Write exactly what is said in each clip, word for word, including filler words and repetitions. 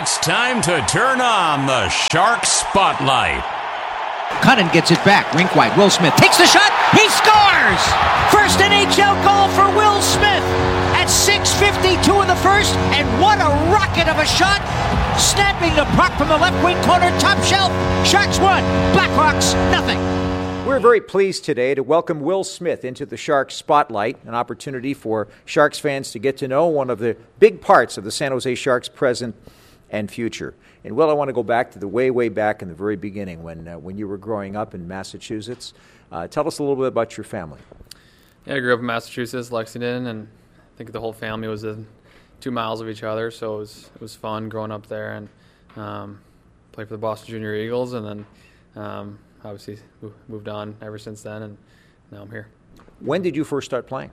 It's time to turn on the Shark Spotlight. Cunnin gets it back. Rink wide. Will Smith takes the shot. He scores! First N H L goal for Will Smith at six fifty-two in the first. And what a rocket of a shot! Snapping the puck from the left wing corner, top shelf. Sharks one, Blackhawks nothing. We're very pleased today to welcome Will Smith into the Sharks Spotlight, an opportunity for Sharks fans to get to know one of the big parts of the San Jose Sharks' present and future. And, Will, I want to go back to the way, way back in the very beginning when uh, when you were growing up in Massachusetts. Uh, tell us a little bit about your family. Yeah, I grew up in Massachusetts, Lexington, and I think the whole family was in two miles of each other, so it was it was fun growing up there and um, played for the Boston Junior Eagles, and then um, obviously moved on ever since then, and now I'm here. When did you first start playing?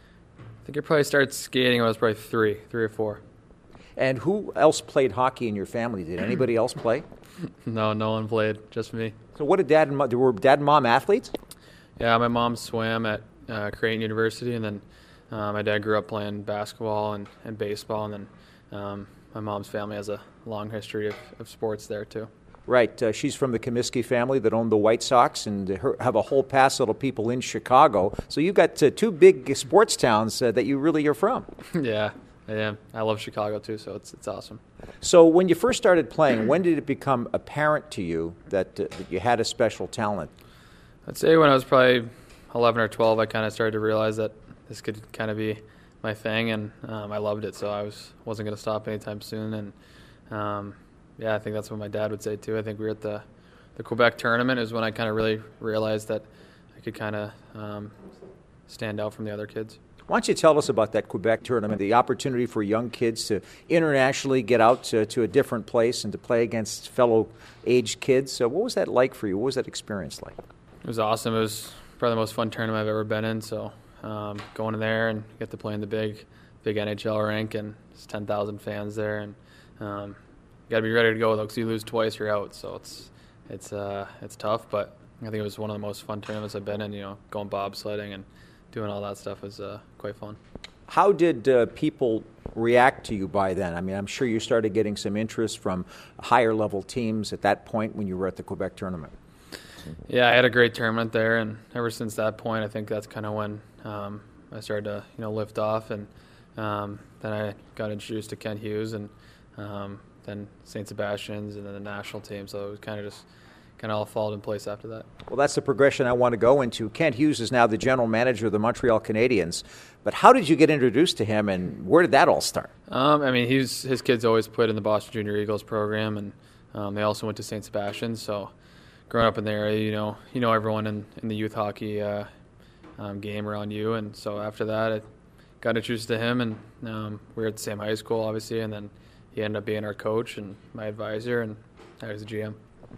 I think I probably started skating when I was probably three, three or four. And who else played hockey in your family? Did anybody else play? No, no one played, just me. So what did dad and mom, were dad and mom athletes? Yeah, my mom swam at uh, Creighton University, and then uh, my dad grew up playing basketball and, and baseball, and then um, my mom's family has a long history of, of sports there too. Right. Uh, she's from the Comiskey family that owned the White Sox and her, have a whole passel of people in Chicago. So you've got uh, two big sports towns uh, that you really are from. Yeah. Yeah, I love Chicago too, so it's it's awesome. So when you first started playing, when did it become apparent to you that, uh, that you had a special talent? I'd say when I was probably eleven or twelve, I kind of started to realize that this could kind of be my thing, and um, I loved it, so I was, wasn't going to stop anytime soon. And um, yeah, I think that's what my dad would say too. I think we were at the, the Quebec tournament is when I kind of really realized that I could kind of um, stand out from the other kids. Why don't you tell us about that Quebec tournament, the opportunity for young kids to internationally get out to, to a different place and to play against fellow aged kids. So what was that like for you? What was that experience like? It was awesome. It was probably the most fun tournament I've ever been in. So um, going in there and get to play in the big big N H L rink, and there's ten thousand fans there. And um, you got to be ready to go, though, because you lose twice, you're out. So it's, it's, uh, it's tough, but I think it was one of the most fun tournaments I've been in, you know, going bobsledding and doing all that stuff was uh, quite fun. How did uh, people react to you by then? I mean, I'm sure you started getting some interest from higher level teams at that point when you were at the Quebec tournament. Yeah, I had a great tournament there, and ever since that point, I think that's kind of when um, I started to, you know, lift off, and um, then I got introduced to Kent Hughes, and um, then Saint Sebastian's, and then the national team. So it was kind of just kind of all followed in place after that. Well, that's the progression I want to go into. Kent Hughes is now the general manager of the Montreal Canadiens. But how did you get introduced to him, and where did that all start? Um, I mean, he's, his kids always played in the Boston Junior Eagles program, and um, they also went to Saint Sebastian's. So growing up in the area, you know, you know everyone in, in the youth hockey uh, um, game around you. And so after that, I got introduced to him, and um, we were at the same high school, obviously, and then he ended up being our coach and my advisor, and I was the G M.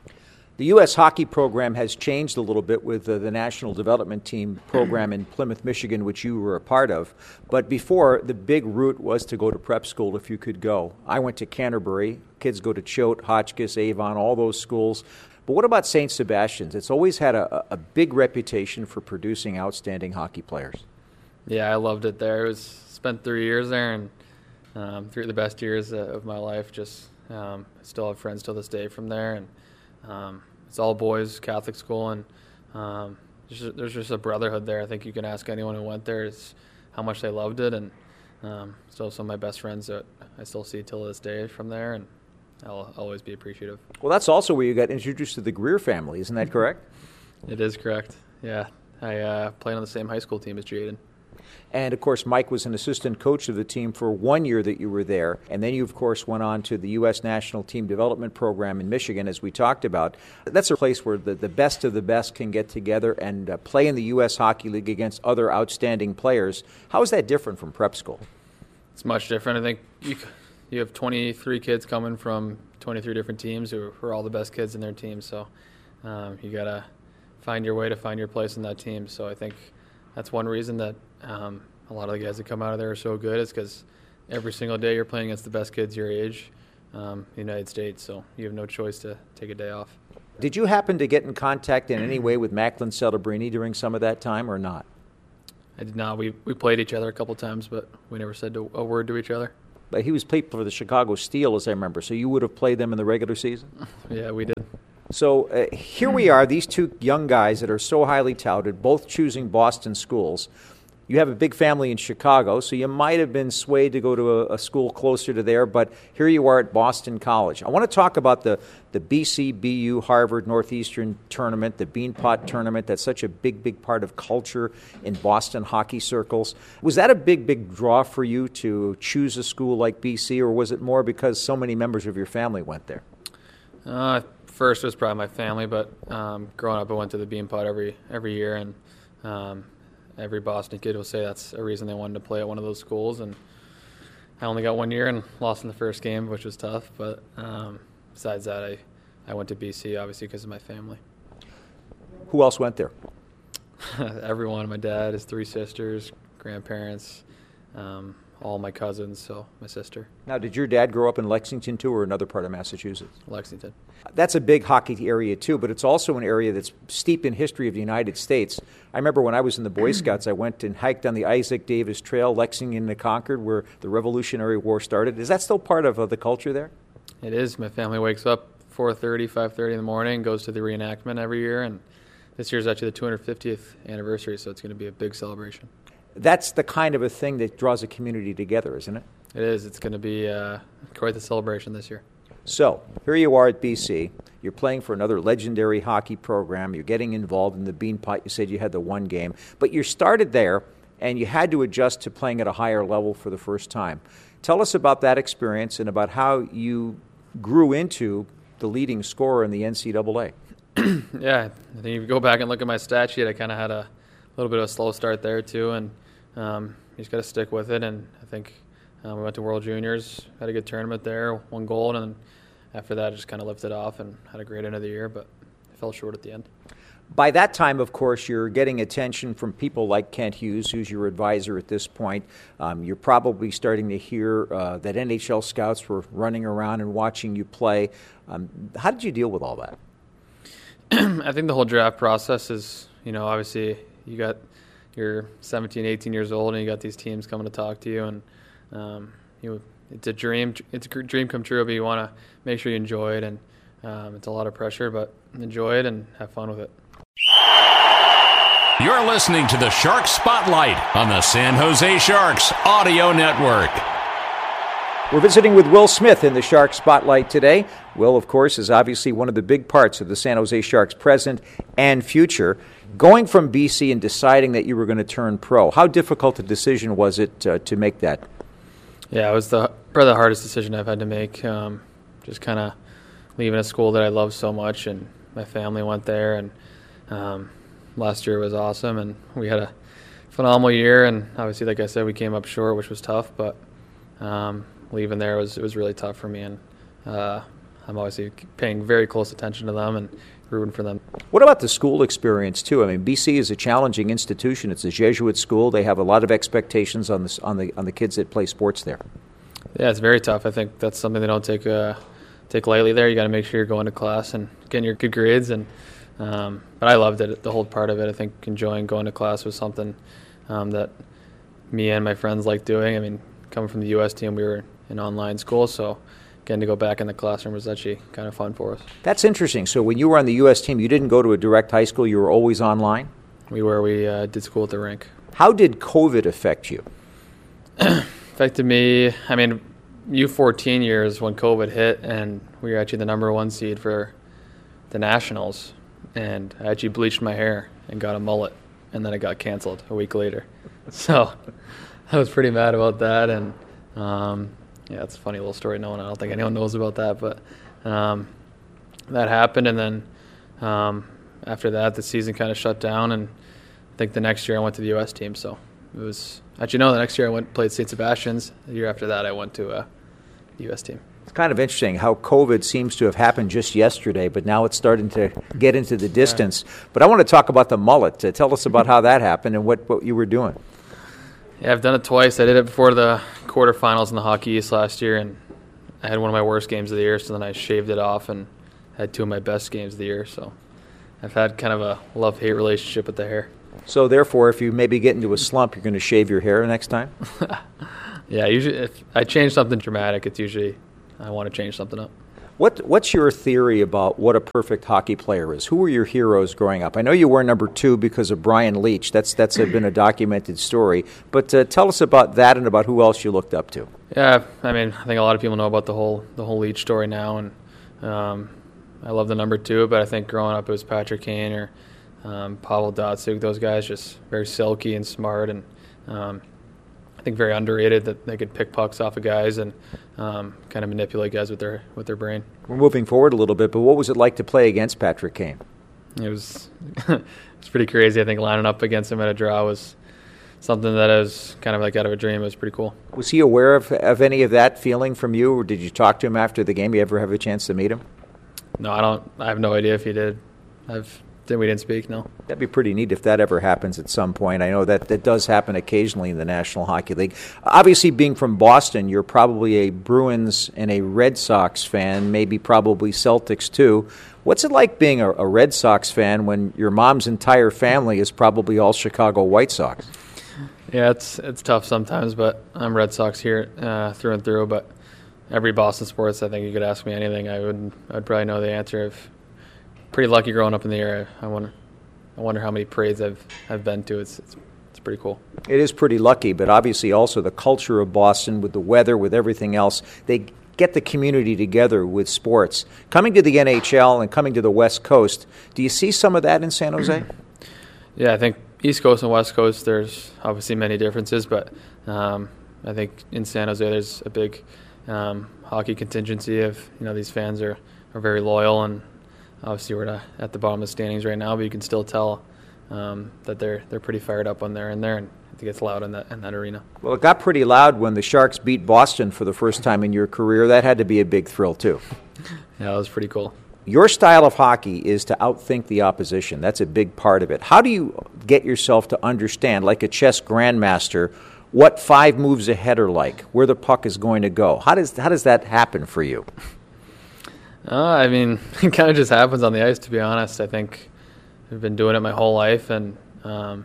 The U S hockey program has changed a little bit with uh, the National Development Team program in Plymouth, Michigan, which you were a part of. But before, the big route was to go to prep school if you could go. I went to Canterbury. Kids go to Choate, Hotchkiss, Avon, all those schools. But what about Saint Sebastian's? It's always had a, a big reputation for producing outstanding hockey players. Yeah, I loved it there. It was spent three years there, and um, three of the best years of my life. Just um, I still have friends till this day from there, and um, it's all boys Catholic school, and um, there's, just, there's just a brotherhood there. I think you can ask anyone who went there is how much they loved it, and um, still some of my best friends that I still see till this day from there, and I'll always be appreciative. Well, that's also where you got introduced to the Greer family, isn't that correct? It is correct, yeah. I uh, played on the same high school team as Jaden. And, of course, Mike was an assistant coach of the team for one year that you were there. And then you, of course, went on to the U S National Team Development Program in Michigan, as we talked about. That's a place where the, the best of the best can get together and uh, play in the U S Hockey League against other outstanding players. How is that different from prep school? It's much different. I think you, you have twenty-three kids coming from twenty-three different teams who are all the best kids in their team. So um, you got to find your way to find your place in that team. So I think that's one reason that um, a lot of the guys that come out of there are so good, is because every single day you're playing against the best kids your age um, in the United States, so you have no choice to take a day off. Did you happen to get in contact in any way with Macklin Celebrini during some of that time or not? I did not. We we played each other a couple times, but we never said a word to each other. but he was played for the Chicago Steel, as I remember. So you would have played them in the regular season? Yeah, we did. So uh, here we are, these two young guys that are so highly touted, both choosing Boston schools. You have a big family in Chicago, so you might have been swayed to go to a, a school closer to there, but here you are at Boston College. I want to talk about the, the B C, B U, Harvard, Northeastern tournament, the Beanpot tournament. That's such a big, big part of culture in Boston hockey circles. Was that a big, big draw for you to choose a school like B C, or was it more because so many members of your family went there? Uh, first, it was probably my family, but um, growing up, I went to the Beanpot every every year, and um, every Boston kid will say that's a reason they wanted to play at one of those schools. And I only got one year and lost in the first game, which was tough. But um, besides that, I, I went to B C, obviously, because of my family. Who else went there? Everyone. My dad, his three sisters, grandparents, um, all my cousins, so my sister. Now, did your dad grow up in Lexington, too, or another part of Massachusetts? Lexington. That's a big hockey area, too, but it's also an area that's steeped in history of the United States. I remember when I was in the Boy Scouts, I went and hiked on the Isaac Davis Trail, Lexington to Concord, where the Revolutionary War started. Is that still part of uh, the culture there? It is. My family wakes up four thirty, five thirty in the morning, goes to the reenactment every year, and this year's actually the two hundred fiftieth anniversary, so it's going to be a big celebration. That's the kind of a thing that draws a community together, isn't it? It is. It's going to be uh, quite the celebration this year. So, here you are at B C. You're playing for another legendary hockey program. You're getting involved in the Beanpot. You said you had the one game. But you started there, and you had to adjust to playing at a higher level for the first time. Tell us about that experience and about how you grew into the leading scorer in the N C double A. Yeah, I think if you go back and look at my stat sheet, I kind of had a little bit of a slow start there too, and um, you just got to stick with it. And I think um, we went to World Juniors, had a good tournament there, won gold, and then after that, I just kind of lifted off and had a great end of the year, but I fell short at the end. By that time, of course, you're getting attention from people like Kent Hughes, who's your advisor at this point. Um, you're probably starting to hear uh, that N H L scouts were running around and watching you play. Um, how did you deal with all that? I think the whole draft process is, you know, obviously you got you're seventeen, eighteen years old, and you got these teams coming to talk to you, and um, you know, it's a dream. It's a dream come true, but you want to make sure you enjoy it, and um, it's a lot of pressure, but enjoy it and have fun with it. You're listening to the Shark Spotlight on the San Jose Sharks Audio Network. We're visiting with Will Smith in the Shark Spotlight today. Will, of course, is obviously one of the big parts of the San Jose Sharks' present and future. Going from B C and deciding that you were going to turn pro, how difficult a decision was it uh, to make that? Yeah, it was the probably the hardest decision I've had to make. Um, just kind of leaving a school that I love so much, and my family went there, and um, last year was awesome, and we had a phenomenal year, and obviously, like I said, we came up short, which was tough, but um, leaving there was it was really tough for me, and uh, I'm obviously paying very close attention to them and rooting for them. What about the school experience too? I mean, B C is a challenging institution. It's a Jesuit school. They have a lot of expectations on the on the on the kids that play sports there. Yeah, it's very tough. I think that's something they don't take uh, take lightly. There, you got to make sure you're going to class and getting your good grades. And um, but I loved it. The whole part of it. I think enjoying going to class was something um, that me and my friends liked doing. I mean, coming from the U S team, we were in online school, so getting to go back in the classroom was actually kind of fun for us. That's interesting. So when you were on the U S team, you didn't go to a direct high school. You were always online? We were. We uh, did school at the rink. How did COVID affect you? Affected me, I mean, U fourteen years when COVID hit, and we were actually the number one seed for the Nationals, and I actually bleached my hair and got a mullet, and then it got canceled a week later. So I was pretty mad about that, and um, yeah, it's a funny little story. No one, I don't think anyone knows about that, but um, that happened, and then um, after that, the season kind of shut down, and I think the next year I went to the U S team, so it was actually no. The next year I went and played Saint Sebastian's. The year after that, I went to uh, the U S team. It's kind of interesting how COVID seems to have happened just yesterday, but now it's starting to get into the distance. Yeah. But I want to talk about the mullet. Uh, tell us about how that happened and what, what you were doing. Yeah, I've done it twice. I did it before the quarterfinals in the Hockey East last year, and I had one of my worst games of the year, so then I shaved it off and had two of my best games of the year. So I've had kind of a love-hate relationship with the hair. So therefore, if you maybe get into a slump, you're going to shave your hair next time? Yeah, usually if I change something dramatic, it's usually I want to change something up. What What's your theory about what a perfect hockey player is? Who were your heroes growing up? I know you were number two because of Brian Leetch. That's that's a, been a documented story. But uh, tell us about that and about who else you looked up to. Yeah, I mean, I think a lot of people know about the whole the whole Leetch story now, and um, I love the number two. But I think growing up it was Patrick Kane or um, Pavel Datsyuk. Those guys just very silky and smart, and um, I think very underrated that they could pick pucks off of guys and um, kind of manipulate guys with their with their brain. We're moving forward a little bit, but what was it like to play against Patrick Kane? It was it was pretty crazy. I think lining up against him at a draw was something that was kind of like out of a dream. It was pretty cool. Was he aware of, of any of that feeling from you, or did you talk to him after the game? You ever have a chance to meet him? No, I don't. I have no idea if he did. I've we didn't speak. No. That'd be pretty neat if that ever happens at some point. I know that that does happen occasionally in the National Hockey League. Obviously, being from Boston, you're probably a Bruins and a Red Sox fan, maybe probably Celtics too. What's it like being a, a Red Sox fan when your mom's entire family is probably all Chicago White Sox? Yeah, it's it's tough sometimes, but I'm Red Sox here uh, through and through. But every Boston sports, I think you could ask me anything, I would I'd probably know the answer. If pretty lucky growing up in the area. I wonder, I wonder how many parades I've I've been to. It's it's it's pretty cool. It is pretty lucky, but obviously also the culture of Boston with the weather, with everything else, they get the community together with sports. Coming to the N H L and coming to the West Coast, do you see some of that in San Jose? Yeah, I think East Coast and West Coast, there's obviously many differences, but um, I think in San Jose there's a big um, hockey contingency of, you know, these fans are, are very loyal, and obviously we're not at the bottom of the standings right now, but you can still tell um, that they're they're pretty fired up when they're in there, and it gets loud in that in that arena. Well, it got pretty loud when the Sharks beat Boston for the first time in your career. That had to be a big thrill too. Yeah, that was pretty cool. Your style of hockey is to outthink the opposition. That's a big part of it. How do you get yourself to understand, like a chess grandmaster, what five moves ahead are like, where the puck is going to go? How does how does that happen for you? Uh, I mean, it kind of just happens on the ice, to be honest. I think I've been doing it my whole life, and um,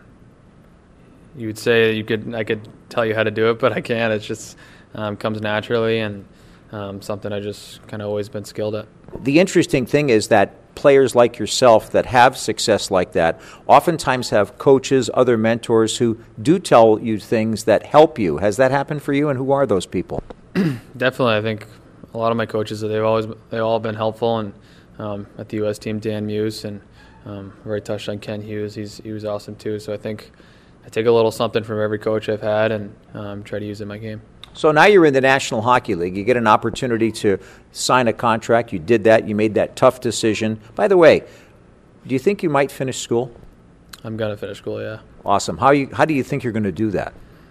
you would say you could I could tell you how to do it, but I can't. It just um, comes naturally, and um, something I just kind of always been skilled at. The interesting thing is that players like yourself that have success like that oftentimes have coaches, other mentors who do tell you things that help you. Has that happened for you, and who are those people? Definitely, I think a lot of my coaches, they've always they've all been helpful, and um, at the U S team, Dan Muse, and um, I've already touched on Ken Hughes. He's he was awesome too. So I think I take a little something from every coach I've had and um, try to use it in my game. So now you're in the National Hockey League. You get an opportunity to sign a contract. You did that. You made that tough decision. By the way, do you think you might finish school? I'm gonna finish school. Yeah. Awesome. How you how do you think you're going to do that?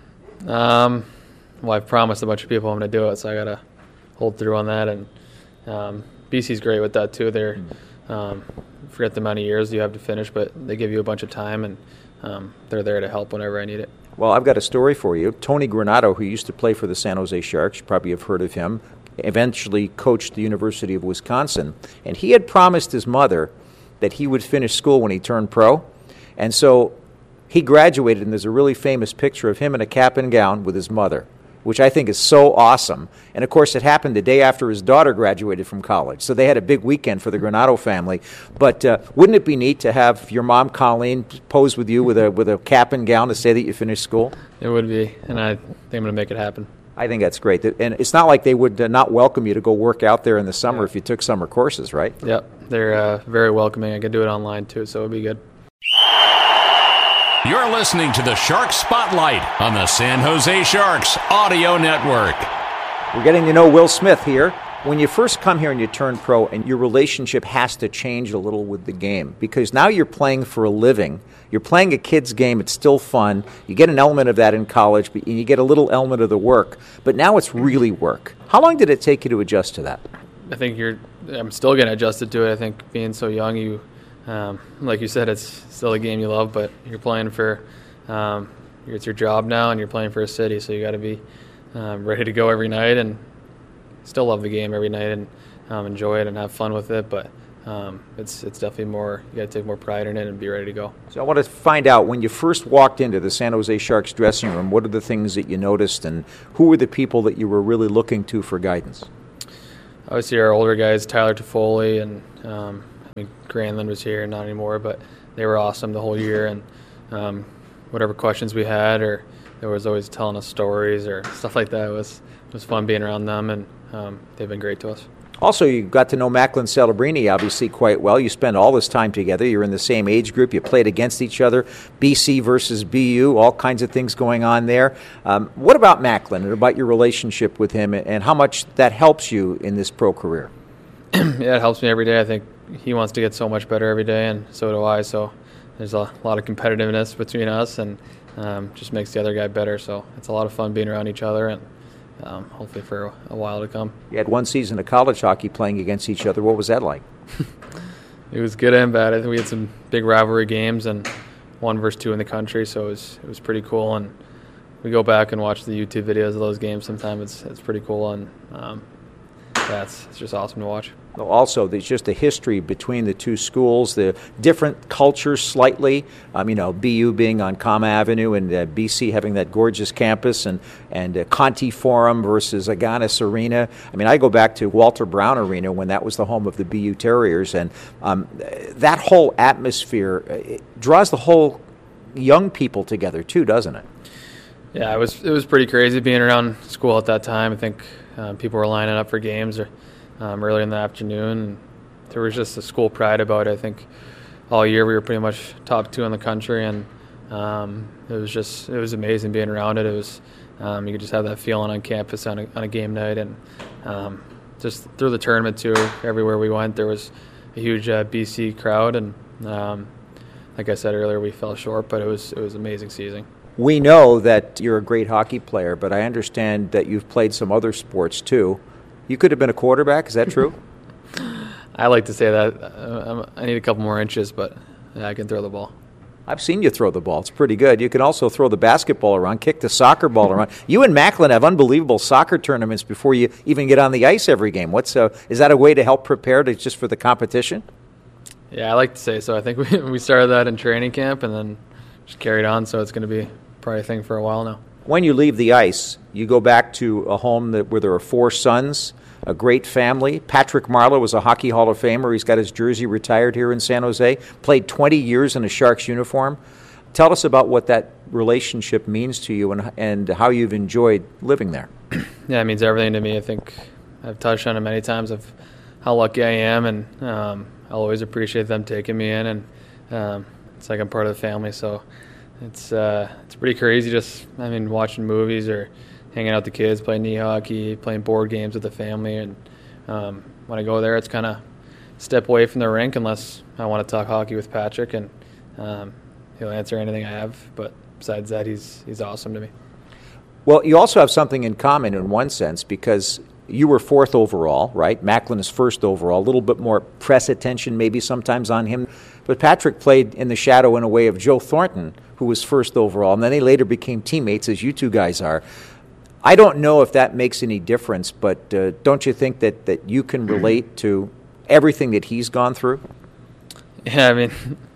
Um, well, I've promised a bunch of people I'm going to do it, so I gotta hold through on that, and um, B C's great with that too. They're um, forget the amount of years you have to finish, but they give you a bunch of time, and um, they're there to help whenever I need it. Well, I've got a story for you. Tony Granato, who used to play for the San Jose Sharks, you probably have heard of him, eventually coached the University of Wisconsin, and he had promised his mother that he would finish school when he turned pro, and so he graduated, and there's a really famous picture of him in a cap and gown with his mother, which I think is so awesome. And, of course, it happened the day after his daughter graduated from college. So they had a big weekend for the Granato family. But uh, wouldn't it be neat to have your mom, Colleen, pose with you with a with a cap and gown to say that you finished school? It would be, and I think I'm going to make it happen. I think that's great. And it's not like they would uh, not welcome you to go work out there in the summer yeah. if you took summer courses, right? Yep. They're uh, very welcoming. I can do it online, too, so it would be good. You're listening to the Shark Spotlight on the San Jose Sharks Audio Network. We're getting to know Will Smith here. When you first come here and you turn pro, and your relationship has to change a little with the game, because now you're playing for a living. You're playing a kid's game. It's still fun. You get an element of that in college, but you get a little element of the work. But now it's really work. How long did it take you to adjust to that? I think you're. I'm still getting adjusted to it. I think being so young, you. Um, like you said, it's still a game you love, but you're playing for, um, it's your job now, and you're playing for a city, so you got to be um, ready to go every night, and still love the game every night, and um, enjoy it and have fun with it. But um, it's it's definitely more, you got to take more pride in it and be ready to go. So I want to find out, when you first walked into the San Jose Sharks dressing room, what are the things that you noticed, and who were the people that you were really looking to for guidance? Obviously, our older guys, Tyler Toffoli, and um, I mean, Granlund was here, not anymore, but they were awesome the whole year. And um, whatever questions we had, or they was always telling us stories or stuff like that. It was it was fun being around them, and um, they've been great to us. Also, you got to know Macklin Celebrini obviously quite well. You spent all this time together. You're in the same age group. You played against each other. B C versus B U, all kinds of things going on there. Um, what about Macklin and about your relationship with him, and how much that helps you in this pro career? Yeah, it helps me every day. I think he wants to get so much better every day, and so do I. So there's a lot of competitiveness between us, and um, just makes the other guy better. So it's a lot of fun being around each other, and Um, hopefully for a while to come. You had one season of college hockey playing against each other. What was that like? It was good and bad. I think we had some big rivalry games, and one versus two in the country, so it was it was pretty cool. And we go back and watch the YouTube videos of those games sometimes. It's it's pretty cool, and um, yeah, it's, it's just awesome to watch. Also, there's just a history between the two schools, the different cultures slightly. Um, you know, B U being on Kama Avenue, and uh, B C having that gorgeous campus, and and uh, Conti Forum versus Agganis Arena. I mean, I go back to Walter Brown Arena when that was the home of the B U Terriers, and um, that whole atmosphere it draws the whole young people together too, doesn't it? Yeah, it was it was pretty crazy being around school at that time. I think um, people were lining up for games or. Um, early in the afternoon, and there was just a school pride about it. I think all year we were pretty much top two in the country, and um, it was just it was amazing being around it. It was um, you could just have that feeling on campus on a, on a game night, and um, just through the tournament too. Everywhere we went, there was a huge uh, B C crowd, and um, like I said earlier, we fell short, but it was it was an amazing season. We know that you're a great hockey player, but I understand that you've played some other sports too. You could have been a quarterback. Is that true? I like to say that. Uh, I need a couple more inches, but yeah, I can throw the ball. I've seen you throw the ball. It's pretty good. You can also throw the basketball around, kick the soccer ball around. You and Macklin have unbelievable soccer tournaments before you even get on the ice every game. What's uh, is that a way to help prepare to just for the competition? Yeah, I like to say so. I think we we started that in training camp and then just carried on, so it's going to be probably a thing for a while now. When you leave the ice, you go back to a home that, where there are four sons, a great family. Patrick Marleau was a Hockey Hall of Famer. He's got his jersey retired here in San Jose, played twenty years in a Sharks uniform. Tell us about what that relationship means to you and, and how you've enjoyed living there. Yeah, it means everything to me. I think I've touched on it many times of how lucky I am, and um, I'll always appreciate them taking me in, and um, it's like I'm part of the family, so It's uh, it's pretty crazy just, I mean, watching movies or hanging out with the kids, playing knee hockey, playing board games with the family. And um, when I go there, it's kind of step away from the rink unless I want to talk hockey with Patrick, and um, he'll answer anything I have. But besides that, he's he's awesome to me. Well, you also have something in common in one sense, because you were fourth overall, right? Macklin is first overall. A little bit more press attention maybe sometimes on him. But Patrick played in the shadow in a way of Joe Thornton, who was first overall, and then they later became teammates, as you two guys are. I don't know if that makes any difference, but uh, don't you think that, that you can relate to everything that he's gone through? Yeah, I mean,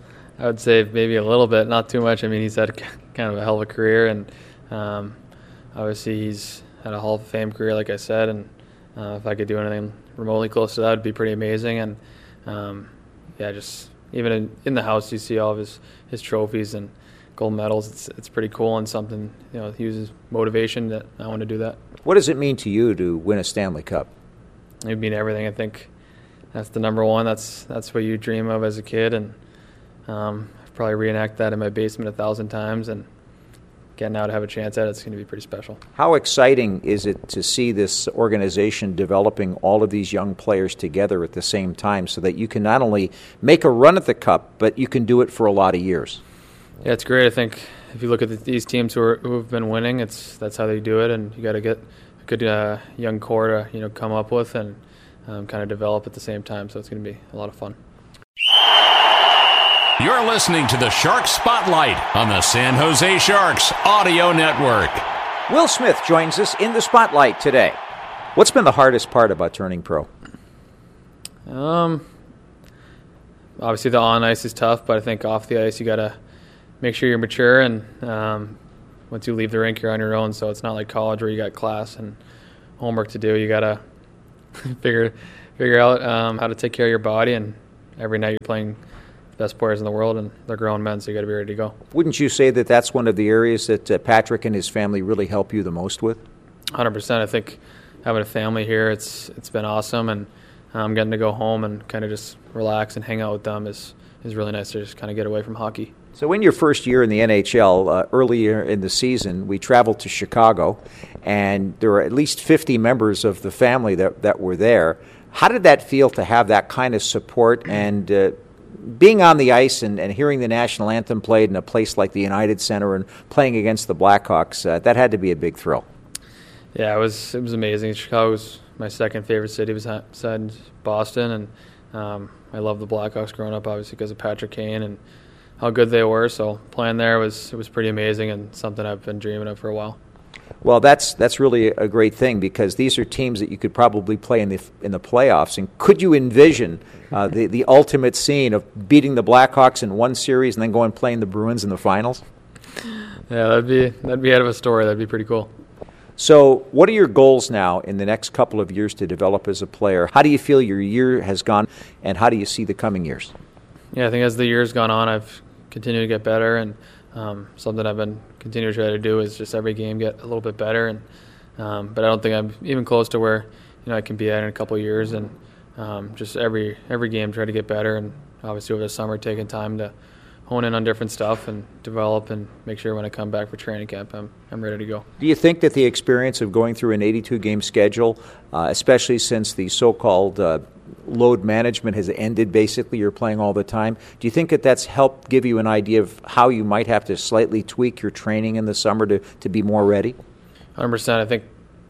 I would say maybe a little bit, not too much. I mean, he's had kind of a hell of a career, and um, obviously he's had a Hall of Fame career, like I said, and uh, if I could do anything remotely close to that, it would be pretty amazing. And um, yeah, just even in, in the house, you see all of his, his trophies and gold medals. It's it's pretty cool, and something, you know, uses motivation that I want to do that. What does it mean to you to win a Stanley Cup? It would mean everything. I think that's the number one. That's that's what you dream of as a kid, and um, I've probably reenact that in my basement a thousand times, and getting out to have a chance at it, it's going to be pretty special. How exciting is it to see this organization developing all of these young players together at the same time so that you can not only make a run at the Cup, but you can do it for a lot of years? Yeah, it's great. I think if you look at the, these teams who, are, who have been winning, it's that's how they do it, and you got to get a good uh, young core to you know come up with and um, kind of develop at the same time. So it's going to be a lot of fun. You're listening to the Sharks Spotlight on the San Jose Sharks Audio Network. Will Smith joins us in the Spotlight today. What's been the hardest part about turning pro? Um, obviously the on ice is tough, but I think off the ice you got to make sure you're mature, and um, once you leave the rink, you're on your own. So it's not like college where you got class and homework to do. You got to figure figure out um, how to take care of your body, and every night you're playing the best players in the world, and they're grown men, so you got to be ready to go. Wouldn't you say that that's one of the areas that uh, Patrick and his family really help you the most with? one hundred percent. I think having a family here, it's it's been awesome, and um, getting to go home and kind of just relax and hang out with them is, is really nice to just kind of get away from hockey. So in your first year in the N H L, uh, earlier in the season, we traveled to Chicago, and there were at least fifty members of the family that, that were there. How did that feel to have that kind of support, and uh, being on the ice and, and hearing the national anthem played in a place like the United Center and playing against the Blackhawks? Uh, that had to be a big thrill. Yeah, it was it was amazing. Chicago was my second favorite city besides Boston, and um, I loved the Blackhawks growing up, obviously because of Patrick Kane and how good they were. So playing there was it was pretty amazing and something I've been dreaming of for a while. Well, that's that's really a great thing, because these are teams that you could probably play in the in the playoffs. And could you envision uh, the the ultimate scene of beating the Blackhawks in one series and then going playing the Bruins in the finals? Yeah, that'd be that'd be out of a story. That'd be pretty cool. So what are your goals now in the next couple of years to develop as a player? How do you feel your year has gone, and how do you see the coming years? Yeah, I think as the year's gone on, I've continued to get better, and um, something I've been continuing to try to do is just every game get a little bit better. And um, but I don't think I'm even close to where you know I can be at in a couple of years, and um, just every every game try to get better, and obviously over the summer taking time to hone in on different stuff and develop and make sure when I come back for training camp I'm I'm ready to go. Do you think that the experience of going through an eighty-two game schedule, uh, especially since the so-called uh, load management has ended, basically you're playing all the time, do you think that that's helped give you an idea of how you might have to slightly tweak your training in the summer to, to be more ready? one hundred percent. I think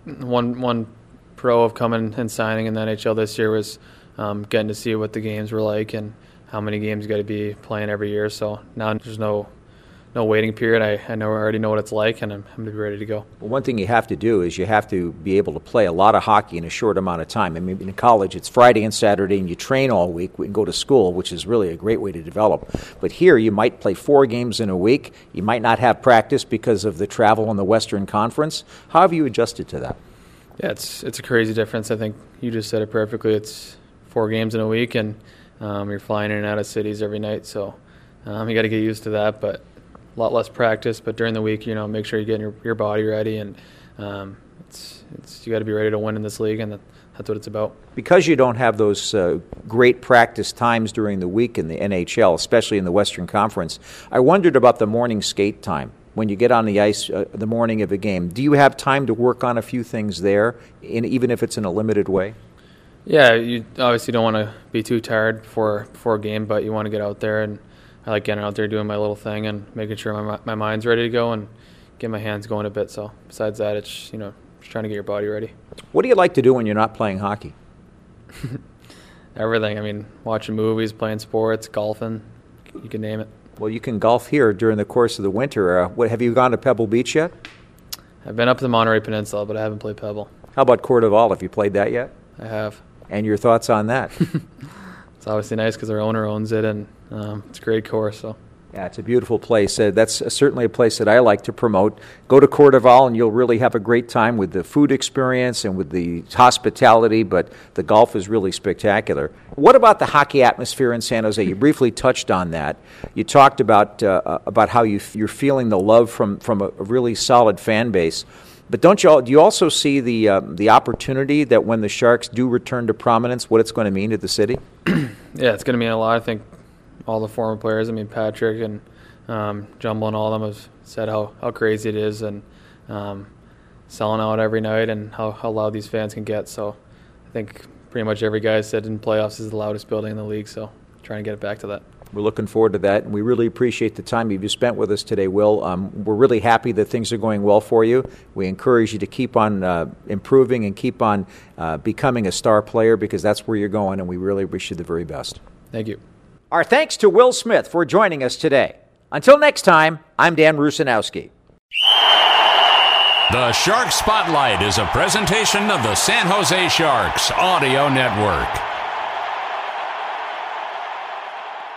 one one pro of coming and signing in the N H L this year was um, getting to see what the games were like and how many games you got to be playing every year. So now there's no no waiting period. I, I know I already know what it's like, and I'm, I'm going to be ready to go. Well, one thing you have to do is you have to be able to play a lot of hockey in a short amount of time. I mean, in college, it's Friday and Saturday, and you train all week and go to school, which is really a great way to develop. But here, you might play four games in a week. You might not have practice because of the travel in the Western Conference. How have you adjusted to that? Yeah, it's it's a crazy difference. I think you just said it perfectly. It's four games in a week, and um, you're flying in and out of cities every night. So um, you got to get used to that, but a lot less practice. But during the week, you know, make sure you're getting your, your body ready, and um, it's it's you got to be ready to win in this league, and that, that's what it's about. Because you don't have those uh, great practice times during the week in the N H L, especially in the Western Conference, I wondered about the morning skate time. When you get on the ice uh, the morning of a game, do you have time to work on a few things there, in, even if it's in a limited way? Yeah, you obviously don't want to be too tired before, before a game, but you want to get out there, and I like getting out there doing my little thing and making sure my my mind's ready to go and get my hands going a bit. So besides that, it's, you know, just trying to get your body ready. What do you like to do when you're not playing hockey? Everything. I mean, watching movies, playing sports, golfing, you can name it. Well, you can golf here during the course of the winter. Uh, what, have you gone to Pebble Beach yet? I've been up to the Monterey Peninsula, but I haven't played Pebble. How about Cordoval? Have you played that yet? I have. And your thoughts on that? It's obviously nice because our owner owns it, and um, it's a great course. So. Yeah, it's a beautiful place. Uh, that's uh, certainly a place that I like to promote. Go to Cordoval, and you'll really have a great time with the food experience and with the hospitality, but the golf is really spectacular. What about the hockey atmosphere in San Jose? You briefly touched on that. You talked about uh, about how you f- you're feeling the love from, from a, a really solid fan base. But don't you all, do you also see the uh, the opportunity that when the Sharks do return to prominence, what it's going to mean to the city? Yeah, it's going to mean a lot. I think all the former players, I mean, Patrick and um, Jumbo and all of them have said how, how crazy it is, and um, selling out every night, and how, how loud these fans can get. So I think pretty much every guy said in playoffs is the loudest building in the league, so trying to get it back to that. We're looking forward to that, and we really appreciate the time you've spent with us today, Will. Um, we're really happy that things are going well for you. We encourage you to keep on uh, improving and keep on uh, becoming a star player, because that's where you're going, and we really wish you the very best. Thank you. Our thanks to Will Smith for joining us today. Until next time, I'm Dan Rusanowski. The Shark Spotlight is a presentation of the San Jose Sharks Audio Network.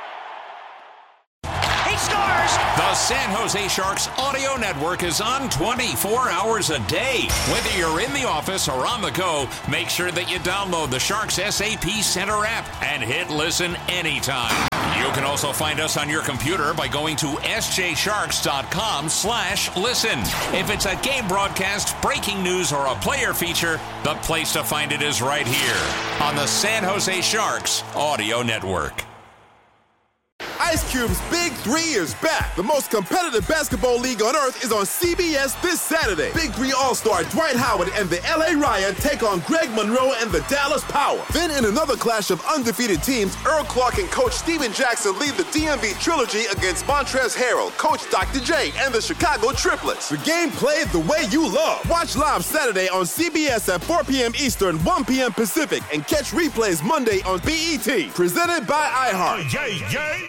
San Jose Sharks Audio Network is on twenty-four hours a day. Whether you're in the office or on the go, make sure that you download the Sharks S A P Center app and hit listen anytime. You can also find us on your computer by going to s j sharks dot com slash listen. If it's a game broadcast, breaking news, or a player feature, the place to find it is right here on the San Jose Sharks Audio Network. Ice Cube's Big Three is back. The most competitive basketball league on earth is on C B S this Saturday. Big Three All-Star Dwight Howard and the L A Riot take on Greg Monroe and the Dallas Power. Then in another clash of undefeated teams, Earl Clark and Coach Steven Jackson lead the D M V Trilogy against Montrezl Harrell, Coach Doctor J, and the Chicago Triplets. The game played the way you love. Watch live Saturday on C B S at four p.m. Eastern, one p.m. Pacific, and catch replays Monday on B E T. Presented by iHeart. Yay, yay.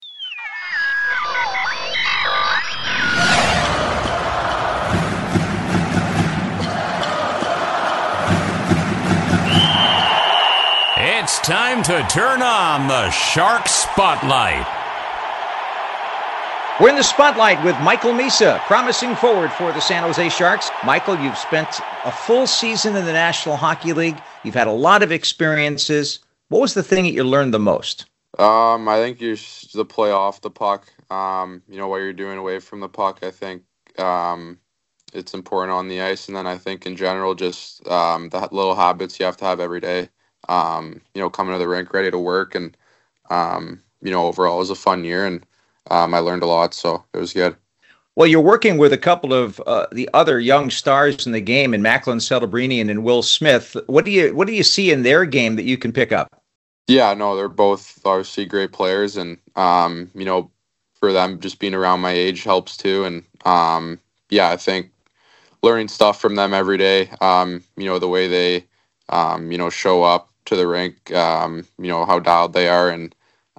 It's time to turn on the Shark Spotlight. We're in the spotlight with Michael Misa, promising forward for the San Jose Sharks. Michael, you've spent a full season in the National Hockey League. You've had a lot of experiences. What was the thing that you learned the most? Um, I think you're the play off the puck. Um, you know, what you're doing away from the puck. I think um, it's important on the ice, and then I think in general, just um, the little habits you have to have every day. Um, you know, coming to the rink ready to work, and um, you know, overall it was a fun year, and um, I learned a lot, so it was good. Well, you're working with a couple of uh, the other young stars in the game, in Macklin Celebrini and in Will Smith. What do you what do you see in their game that you can pick up? Yeah, no, they're both obviously great players, and um, you know, for them just being around my age helps too, and um, yeah, I think learning stuff from them every day. Um, you know, the way they um, you know show up to the rink, um, you know, how dialed they are, and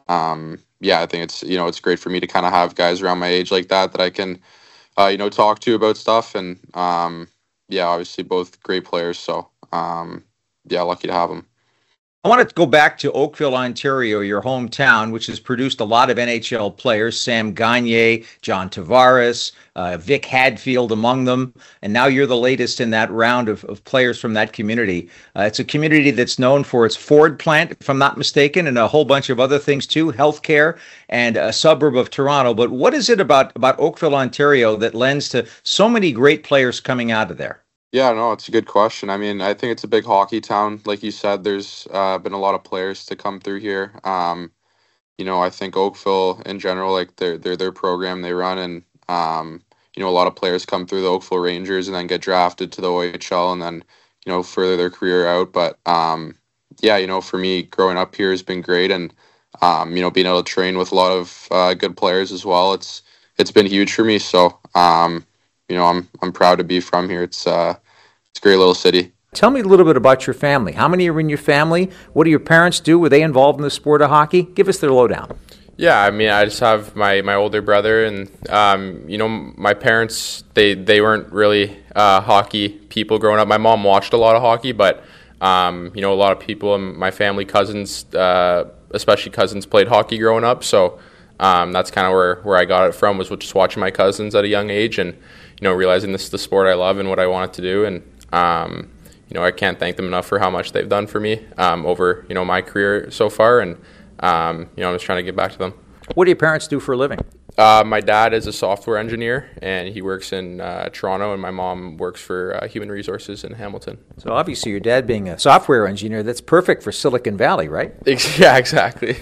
um, yeah, I think it's you know it's great for me to kind of have guys around my age like that that I can uh, you know talk to about stuff, and um, yeah, obviously both great players, so um, yeah, lucky to have them. I want to go back to Oakville, Ontario, your hometown, which has produced a lot of N H L players, Sam Gagner, John Tavares, uh, Vic Hadfield among them, and now you're the latest in that round of, of players from that community. Uh, it's a community that's known for its Ford plant, if I'm not mistaken, and a whole bunch of other things too, healthcare, and a suburb of Toronto. But what is it about, about Oakville, Ontario that lends to so many great players coming out of there? Yeah, no, it's a good question. I mean, I think it's a big hockey town. Like you said, there's uh, been a lot of players to come through here. Um, you know, I think Oakville in general, like their their their program they run, and um, you know, a lot of players come through the Oakville Rangers and then get drafted to the O H L and then you know further their career out. But um, yeah, you know, for me, growing up here has been great, and um, you know, being able to train with a lot of uh, good players as well. It's it's been huge for me. So. Um, You know, I'm I'm proud to be from here. It's uh, it's a great little city. Tell me a little bit about your family. How many are in your family? What do your parents do? Were they involved in the sport of hockey? Give us their lowdown. Yeah, I mean, I just have my, my older brother, and um, you know, my parents they they weren't really uh, hockey people growing up. My mom watched a lot of hockey, but um, you know, a lot of people in my family, cousins, uh, especially cousins, played hockey growing up. So um, that's kind of where where I got it from, was just watching my cousins at a young age, and you know, realizing this is the sport I love and what I wanted to do. And, um, you know, I can't thank them enough for how much they've done for me um, over, you know, my career so far. And, um, you know, I'm just trying to give back to them. What do your parents do for a living? Uh, my dad is a software engineer, and he works in uh, Toronto, and my mom works for uh, Human Resources in Hamilton. So obviously your dad being a software engineer, that's perfect for Silicon Valley, right? Yeah, exactly.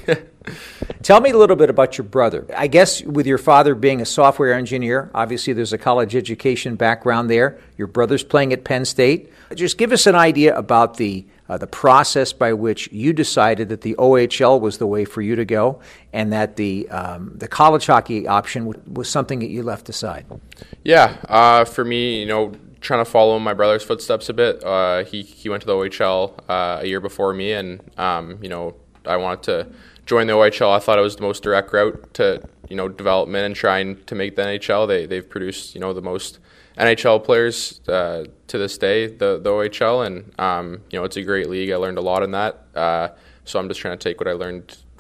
Tell me a little bit about your brother. I guess with your father being a software engineer, obviously there's a college education background there. Your brother's playing at Penn State. Just give us an idea about the uh, the process by which you decided that the O H L was the way for you to go, and that the um, the college hockey option w- was something that you left aside. Yeah, uh, for me, you know, trying to follow in my brother's footsteps a bit. Uh, he he went to the O H L uh, a year before me, and um, you know, I wanted to join the O H L. I thought it was the most direct route to, you know, development and trying to make the N H L. They they've produced, you know, the most N H L players uh, to this day, the the O H L, and um, you know, it's a great league. I learned a lot in that, uh, so I'm just trying to take what I learned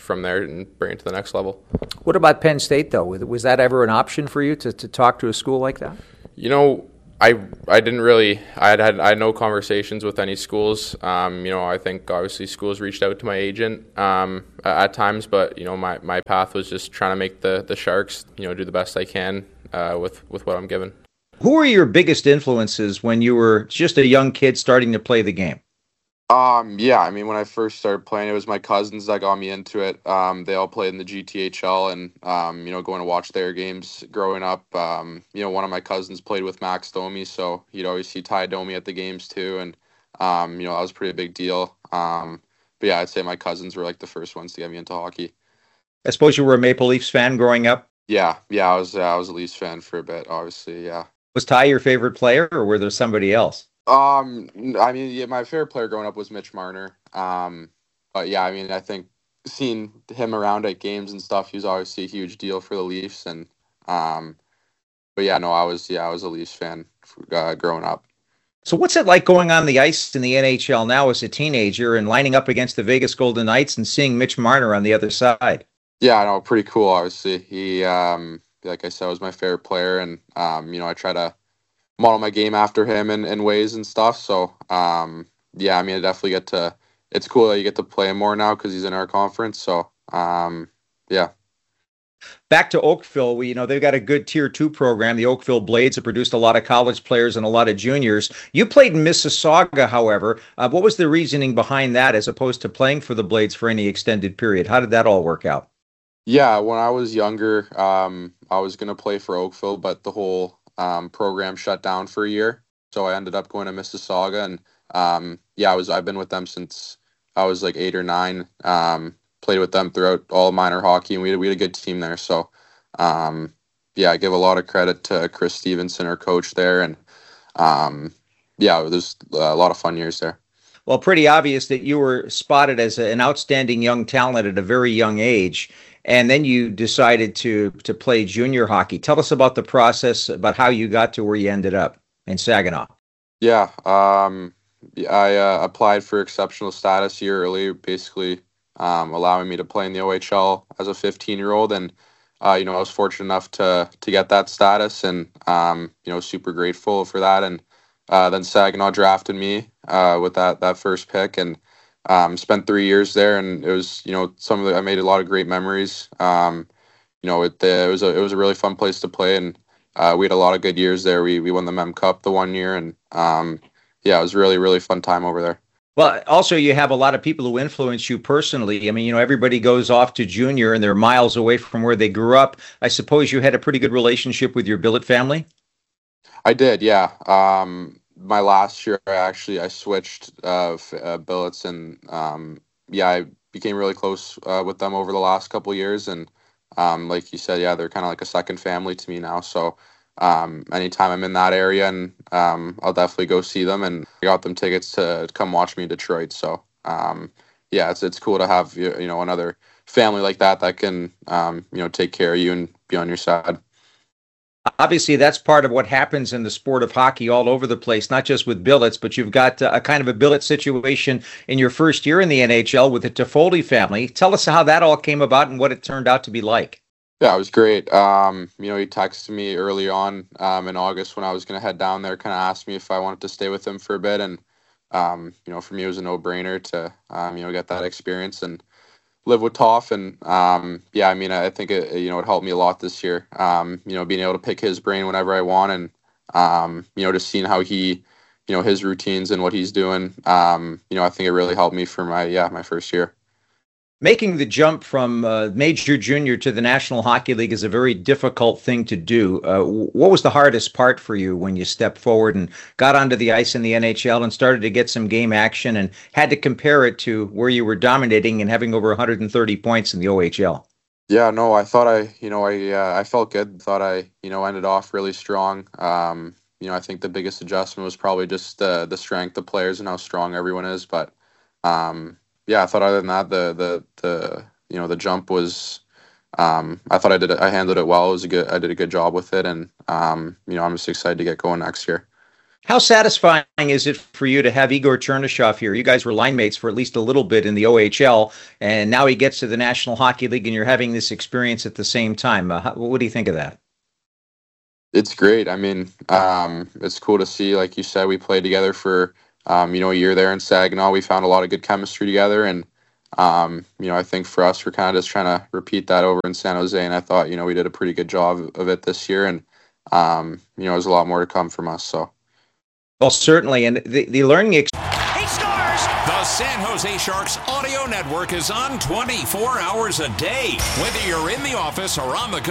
from there and bring it to the next level. What about Penn State, though? Was that ever an option for you to, to talk to a school like that? You know, I I didn't really I had, had I had no conversations with any schools. Um, you know, I think obviously schools reached out to my agent um, at times, but you know, my, my path was just trying to make the, the Sharks, you know, do the best I can uh, with with what I'm given. Who were your biggest influences when you were just a young kid starting to play the game? Um, yeah, I mean, when I first started playing, it was my cousins that got me into it. Um, they all played in the G T H L, and um, you know, going to watch their games growing up. Um, you know, one of my cousins played with Max Domi, so you'd always see Ty Domi at the games too, and um, you know, that was a pretty big deal. Um, but yeah, I'd say my cousins were like the first ones to get me into hockey. I suppose you were a Maple Leafs fan growing up? Yeah, yeah, I was. Uh, I was a Leafs fan for a bit, obviously. Yeah. Was Ty your favorite player, or were there somebody else? Um, I mean, yeah, my favorite player growing up was Mitch Marner. Um, but yeah, I mean, I think seeing him around at games and stuff, he was obviously a huge deal for the Leafs. And, um, but yeah, no, I was, yeah, I was a Leafs fan uh, growing up. So what's it like going on the ice in the N H L now as a teenager and lining up against the Vegas Golden Knights and seeing Mitch Marner on the other side? Yeah, I know, pretty cool, obviously. He, um, like I said, was my favorite player. And, um, you know, I try to model my game after him in, in ways and stuff. So, um, yeah, I mean, I definitely get to, it's cool that you get to play him more now because he's in our conference. So, um, yeah. Back to Oakville, we, you know, they've got a good tier two program. The Oakville Blades have produced a lot of college players and a lot of juniors. You played in Mississauga, however. Uh, what was the reasoning behind that as opposed to playing for the Blades for any extended period? How did that all work out? Yeah, when I was younger, um, I was going to play for Oakville, but the whole Um, program shut down for a year, so I ended up going to Mississauga, and um, yeah, I was I've been with them since I was like eight or nine. Um, played with them throughout all minor hockey, and we had, we had a good team there. So um, yeah, I give a lot of credit to Chris Stevenson, our coach there, and um, yeah, there's a lot of fun years there. Well, pretty obvious that you were spotted as an outstanding young talent at a very young age. And then you decided to to play junior hockey. Tell us about the process, about how you got to where you ended up in Saginaw. Yeah, um, I uh, applied for exceptional status a year early, basically um, allowing me to play in the O H L as a fifteen-year-old. And, uh, you know, I was fortunate enough to to get that status and, um, you know, super grateful for that. And uh, then Saginaw drafted me uh, with that, that first pick. And Um, spent three years there, and it was, you know, some of the, I made a lot of great memories. Um, you know, it, it was a, it was a really fun place to play, and uh, we had a lot of good years there. We, we won the Mem Cup the one year, and um, yeah, it was really, really fun time over there. Well, also you have a lot of people who influence you personally. I mean, you know, everybody goes off to junior and they're miles away from where they grew up. I suppose you had a pretty good relationship with your billet family? I did, yeah. Um, my last year, I actually, I switched uh, uh, billets, and um, yeah, I became really close uh, with them over the last couple of years. And um, like you said, yeah, they're kind of like a second family to me now. So um, anytime I'm in that area, and um, I'll definitely go see them. And I got them tickets to come watch me in Detroit. So um, yeah, it's it's cool to have you know another family like that that can um, you know take care of you and be on your side. Obviously, that's part of what happens in the sport of hockey all over the place, not just with billets, but you've got a kind of a billet situation in your first year in the N H L with the Toffoli family. Tell us how that all came about and what it turned out to be like. Yeah, it was great. Um, you know, he texted me early on um, in August when I was going to head down there, kind of asked me if I wanted to stay with him for a bit. And, um, you know, for me, it was a no-brainer to, um, you know, get that experience and live with Toff. And um, yeah, I mean, I think it, you know, it helped me a lot this year. Um, you know, being able to pick his brain whenever I want, and um, you know, just seeing how he, you know, his routines and what he's doing. Um, you know, I think it really helped me for my yeah my first year. Making the jump from uh, major junior to the National Hockey League is a very difficult thing to do. Uh, what was the hardest part for you when you stepped forward and got onto the ice in the N H L and started to get some game action and had to compare it to where you were dominating and having over one hundred thirty points in the O H L? Yeah, no, I thought I, you know, I uh, I felt good. Thought I, you know, ended off really strong. Um, you know, I think the biggest adjustment was probably just uh, the strength of players and how strong everyone is. But um, yeah, I thought other than that, the the the you know the jump was. Um, I thought I did it, I handled it well. It was a good. I did a good job with it, and um, you know, I'm just excited to get going next year. How satisfying is it for you to have Igor Chernyshov here? You guys were line mates for at least a little bit in the O H L, and now he gets to the National Hockey League, and you're having this experience at the same time. Uh, how, what do you think of that? It's great. I mean, um, it's cool to see. Like you said, we played together for um, you know a year there in Saginaw. We found a lot of good chemistry together, and um, you know I think for us, we're kind of just trying to repeat that over in San Jose. And I thought you know we did a pretty good job of it this year, and um, you know there's a lot more to come from us. So. Well, certainly, and the, the learning experience. He scores! The San Jose Sharks Audio Network is on twenty-four hours a day. Whether you're in the office or on the go.